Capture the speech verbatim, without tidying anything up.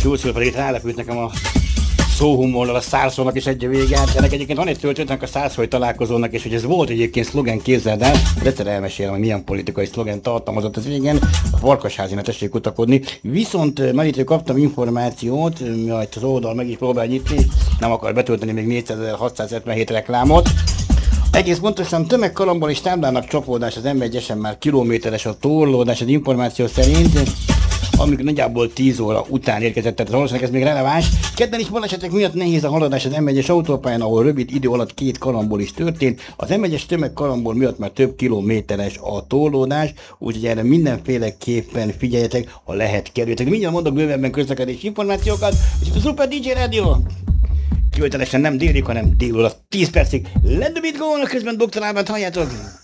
Schulz pedig rálepült nekem a szóhumorral, a szárszónak is egy vége. Ennek egyébként van egy történetnek a szárszói találkozónak, és hogy ez volt egyébként szlogen, képzeld el, de egyszer elmesélem, hogy milyen politikai szlogen tartalmazott az végén, a Farkasházin, tessék kutakodni. Viszont már itt kaptam információt, majd az oldal meg is próbál nyitni, nem akar betölteni még négyszázezer-hatszázhetvenhét reklámot. Egész pontosan tömegkalambol és táblának csapódás az em egyesen már kilométeres a torlódás az információ szerint, amikor nagyjából tíz óra után érkezett, tehát valószínűleg ez még releváns. Kedden is balesetek miatt nehéz a haladás az em egyes autópályán, ahol rövid idő alatt két karambol is történt. Az em egyes tömegkarambol miatt már több kilométeres a torlódás, úgyhogy erre mindenféleképpen figyeljetek, ha lehet kerüljetek. Mindjárt mondok bővebben közlekedési információkat, és itt a Super dé dzsé Rádió. Kivételesen nem délig, hanem délután tíz percig. Let the beat go on, közben doktor Ábát halljátok!